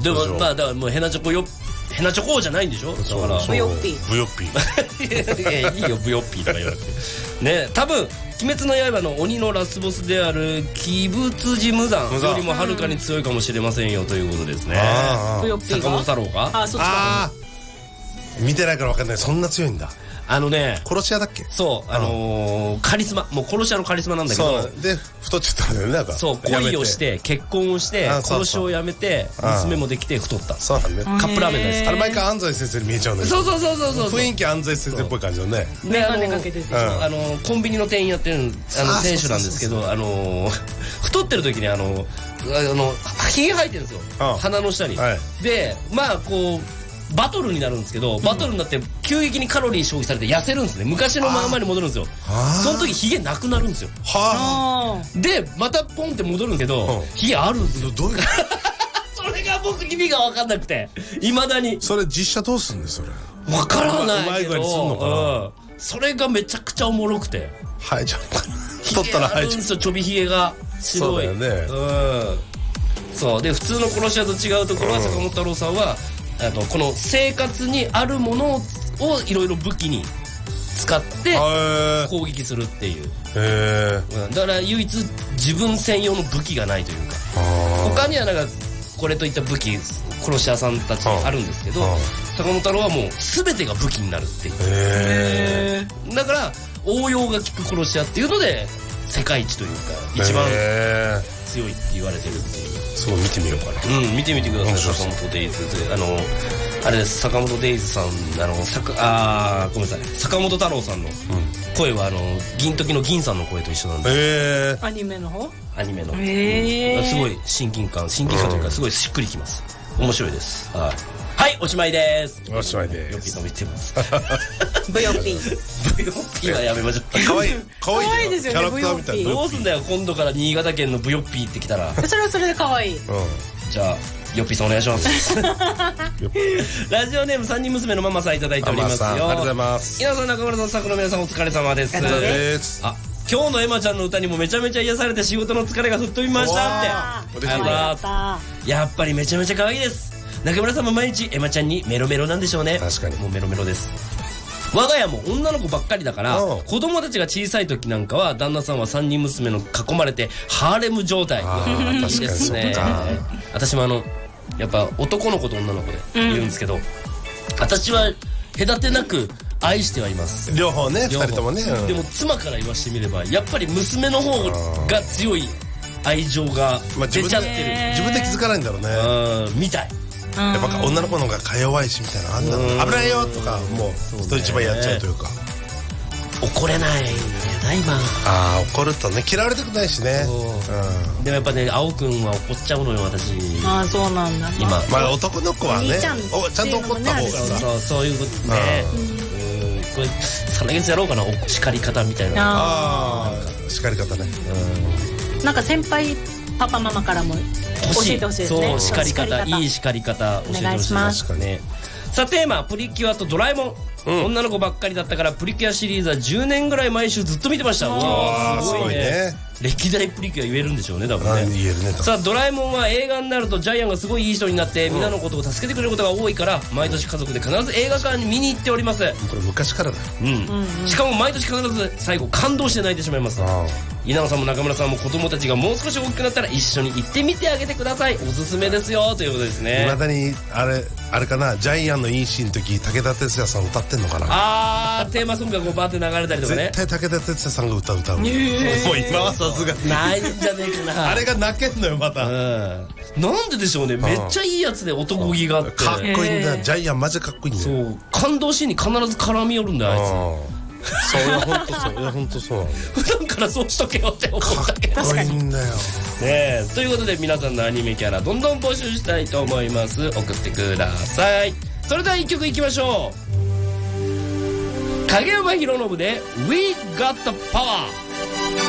でもまあだからもうヘナチョコよ、ヘナチョコじゃないんでしょ。だからブヨッピー。 ブヨッピー。 いやいいよブヨッピーとか言わなくてね。多分鬼滅の刃の鬼のラスボスである鬼舞無惨よりもはるかに強いかもしれませんよということですね。 ブヨッピーが坂本太郎か。 あ、そっちか。 見てないから分かんない。そんな強いんだ。 殺し屋だっけ。 そうカリスマ、もう殺し屋のカリスマなんだけど、 そうで太っちゃったんだよね。なんかそう恋をして結婚をして殺しをやめて娘もできて太った。 そうなんね。 カップラーメン大好き。 毎回安西先生に見えちゃうんだよ。 そう雰囲気安西先生っぽい感じのね。 メガネかけてて、 コンビニの店員やってる店主なんですけど、太ってる時にひげ生えてるんですよ、鼻の下に。でまあこうバトルになるんですけど、バトルになって急激にカロリー消費されて痩せるんですね。昔のままに戻るんですよ。その時ヒゲなくなるんですよ。でまたポンって戻るんですけど、ヒゲあるんですよ。 どういうそれが僕意味が分かんなくて、いまだに。 それ実写どうすんですそれ。 分からないけど、 うまい具合にすんのかな。 それがめちゃくちゃおもろくて、 生えちゃうかな。太ったら生えちゃう。 ちょびひげが白い。 そうだよね。 そうで普通の殺し屋と違うところは、坂本太郎さんはこの生活にあるものをいろいろ武器に使って攻撃するっていう。だから唯一自分専用の武器がないというか、他にはなんかこれといった武器殺し屋さんたちあるんですけど、坂本太郎はもう全てが武器になるっていう。だから応用が効く殺し屋っていうので世界一というか一番強いって言われてるっていう。 そう見てみようかな。 見てみてください。坂本デイズあれです。坂本デイズさんごめんなさい、坂本太郎さんの声は銀時の銀さんの声と一緒なんで。 アニメの方？ アニメの。すごい親近感というかすごいしっくりきます。面白いです。はい、おしまいです。 おしまいです。 ヨッピーさんも言ってます。 ブヨッピー。 ブヨッピーはやめましょう。 可愛いですよね。ブヨッピー。 どうすんだよ今度から新潟県のブヨッピーってきたら。 それはそれで可愛い。 じゃあヨッピーさんお願いします。ラジオネーム3人娘のママさんいただいておりますよ。 ありがとうございます。 稲田さん、中村さん、作の皆さんお疲れ様です。今日のエマちゃんの歌にもめちゃめちゃ癒されて仕事の疲れが吹っ飛びましたって。やっぱりめちゃめちゃ可愛いです。中村さんも毎日エマちゃんにメロメロなんでしょうね。 確かにもうメロメロです。我が家も女の子ばっかりだから子供たちが小さい時なんかは旦那さんは3人娘の囲まれてハーレム状態。いいですね。私もやっぱ男の子と女の子で言うんですけど、私は隔てなく愛してはいます。 両方ね、2人ともね。 でも妻から言わしてみればやっぱり娘の方が強い愛情が出ちゃってる。 自分で気づかないんだろうね。 みたい。 やっぱ女の子の方がか弱いしみたいな、あんな危ないよとかもう人一番やっちゃうというか。 怒れないんだよな今。 怒るとね嫌われたくないしね。 でもやっぱね青くんは怒っちゃうのよ私。 そうなんだ。 今まあ男の子はねちゃんと怒った方がさ。 そういうことね。これさなげつやろうかな、叱り方みたいな。 叱り方ね。 なんか先輩パパママからも教えてほしいですね。 そう叱り方、いい叱り方教えてほしいですね。さあテーマプリキュアとドラえもん。女の子ばっかりだったからプリキュアシリーズは10年ぐらい毎週ずっと見てました。 すごいね。 歴代プリキュア言えるんでしょうね多分ね。 言えるね。 さあドラえもんは映画になるとジャイアンがすごいいい人になってみんなのことを助けてくれることが多いから毎年家族で必ず映画館に見に行っております。 これ昔からだ。 しかも毎年必ず最後感動して泣いてしまいます。稲野さんも中村さんも子供たちがもう少し大きくなったら一緒に行ってみてあげてください。おすすめですよということですね。 いまだにあれかな、ジャイアンのいいシーンの時武田鉄矢さん歌ってんのかな。 テーマソングがこうバーって流れたりとかね。 絶対武田鉄矢さんが歌う。もう今はさすがにないんじゃねえかな。 あれが泣けんのよまた。 なんででしょうね。めっちゃいいやつで男気があってかっこいいんだよ。ジャイアンマジかっこいいんだよ。 そう感動シーンに必ず絡み寄るんだよあいつ。 そういや本当そうなんだよ。 普段からそうしとけよって思ったけど。 かっこいいんだよ。 ということで皆さんのアニメキャラどんどん募集したいと思います。送ってください。それでは1曲いきましょう。影山博信で We Got the Power。